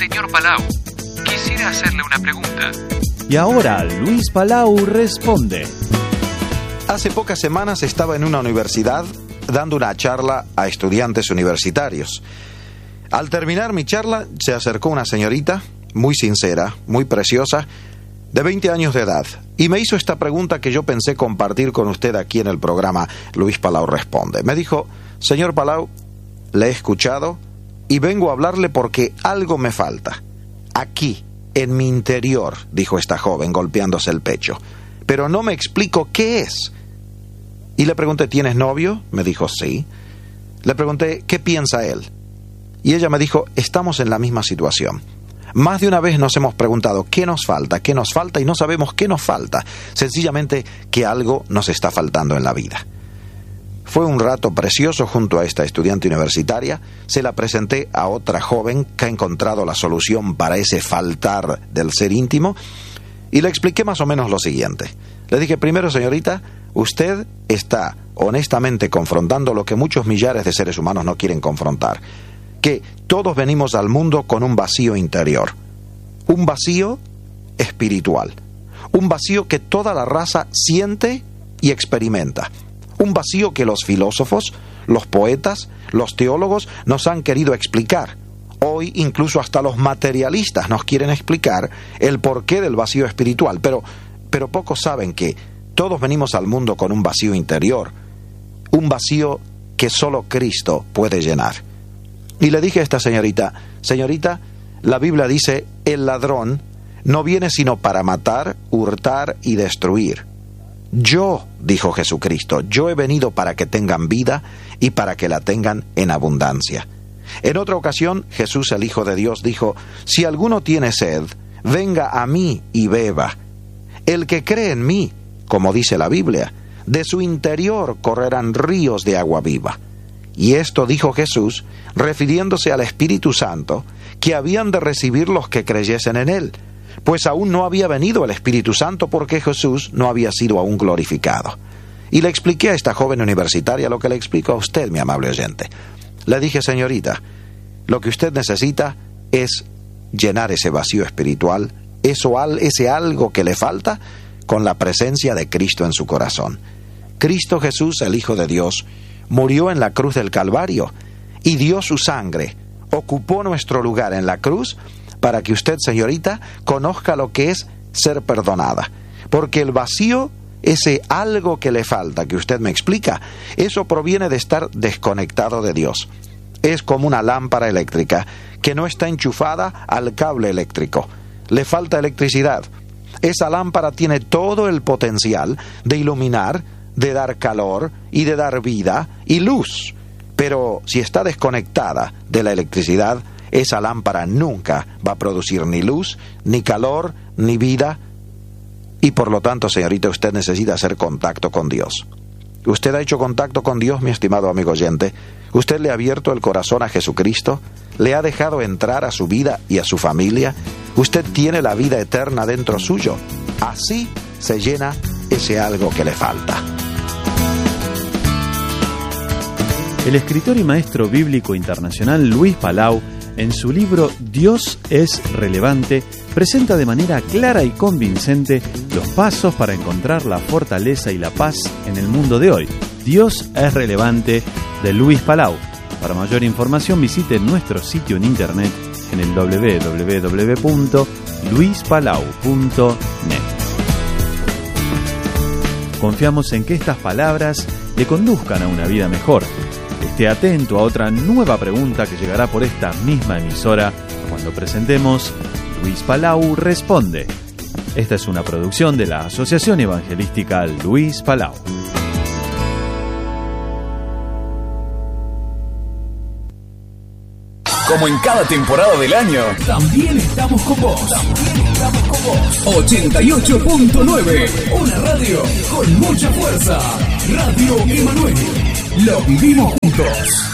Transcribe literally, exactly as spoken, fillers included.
Señor Palau, quisiera hacerle una pregunta. Y ahora Luis Palau responde. Hace pocas semanas estaba en una universidad dando una charla a estudiantes universitarios. Al terminar mi charla, se acercó una señorita muy sincera, muy preciosa, de veinte años de edad, y me hizo esta pregunta que yo pensé compartir con usted aquí en el programa Luis Palau Responde. Me dijo: señor Palau, le he escuchado y vengo a hablarle porque algo me falta. Aquí, en mi interior, dijo esta joven golpeándose el pecho, pero no me explico qué es. Y le pregunté: ¿tienes novio? Me dijo: sí. Le pregunté: ¿qué piensa él? Y ella me dijo: estamos en la misma situación. Más de una vez nos hemos preguntado qué nos falta, qué nos falta, y no sabemos qué nos falta. Sencillamente que algo nos está faltando en la vida. Fue un rato precioso junto a esta estudiante universitaria. Se la presenté a otra joven que ha encontrado la solución para ese faltar del ser íntimo, y le expliqué más o menos lo siguiente. Le dije: primero, señorita, usted está honestamente confrontando lo que muchos millares de seres humanos no quieren confrontar, que todos venimos al mundo con un vacío interior, un vacío espiritual, un vacío que toda la raza siente y experimenta, un vacío que los filósofos, los poetas, los teólogos nos han querido explicar. Hoy incluso hasta los materialistas nos quieren explicar el porqué del vacío espiritual, pero, pero pocos saben que todos venimos al mundo con un vacío interior, un vacío que solo Cristo puede llenar. Y le dije a esta señorita: señorita, la Biblia dice, el ladrón no viene sino para matar, hurtar y destruir. Yo, dijo Jesucristo, yo he venido para que tengan vida y para que la tengan en abundancia. En otra ocasión, Jesús, el Hijo de Dios, dijo: si alguno tiene sed, venga a mí y beba. El que cree en mí, como dice la Biblia, de su interior correrán ríos de agua viva. Y esto dijo Jesús, refiriéndose al Espíritu Santo, que habían de recibir los que creyesen en él, pues aún no había venido el Espíritu Santo porque Jesús no había sido aún glorificado. Y le expliqué a esta joven universitaria lo que le explico a usted, mi amable oyente. Le dije: señorita, lo que usted necesita es llenar ese vacío espiritual, eso, ese algo que le falta, con la presencia de Cristo en su corazón. Cristo Jesús, el Hijo de Dios, murió en la cruz del Calvario y dio su sangre, ocupó nuestro lugar en la cruz para que usted, señorita, conozca lo que es ser perdonada. Porque el vacío, ese algo que le falta, que usted me explica, eso proviene de estar desconectado de Dios. Es como una lámpara eléctrica que no está enchufada al cable eléctrico. Le falta electricidad. Esa lámpara tiene todo el potencial de iluminar, de dar calor y de dar vida y luz. Pero si está desconectada de la electricidad, esa lámpara nunca va a producir ni luz, ni calor, ni vida. Y por lo tanto, señorita, usted necesita hacer contacto con Dios. ¿Usted ha hecho contacto con Dios, mi estimado amigo oyente? ¿Usted le ha abierto el corazón a Jesucristo? ¿Le ha dejado entrar a su vida y a su familia? Usted tiene la vida eterna dentro suyo. Así se llena ese algo que le falta. El escritor y maestro bíblico internacional Luis Palau, en su libro Dios es relevante, presenta de manera clara y convincente los pasos para encontrar la fortaleza y la paz en el mundo de hoy. Dios es relevante, de Luis Palau. Para mayor información visite nuestro sitio en internet en el doble u doble u doble u punto luis palau punto net. Confiamos en que estas palabras le conduzcan a una vida mejor. Esté atento a otra nueva pregunta que llegará por esta misma emisora cuando presentemos Luis Palau Responde. Esta es una producción de la Asociación Evangelística Luis Palau. Como en cada temporada del año, también estamos con vos. También estamos con vos. ochenta y ocho punto nueve, una radio con mucha fuerza. Radio Emanuel. Lo vivimos juntos.